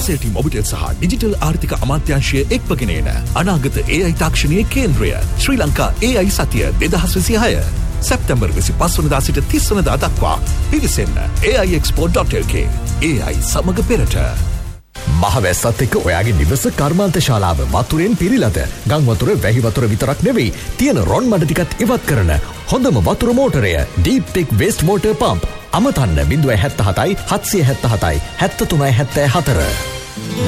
SLT Mobitel සහ digital ආර්ථික අමාත්‍යාංශය එක්වගෙන එන අනාගත AI තාක්ෂණයේ කේන්ද්‍රය ශ්‍රී ලංකා AI සතිය 2026 සැප්තැම්බර් 25 වනදා සිට 30 වනදා දක්වා පිවිසෙන්න aiexpo.lk AI සමග පෙරට. මහවැස්සත් එක්ක ඔයාගේ නිවස කර්මාන්ත ශාලාව වතුරෙන් පිරීලාද? ගම් වතුර වැහි වතුර විතරක් නෙවෙයි තියෙන රොන් මඩ ටිකත් ඉවත් කරන හොඳම වතුර මෝටරය Deep Tech Waste Water Pump. අමතන්න 077 777 73 74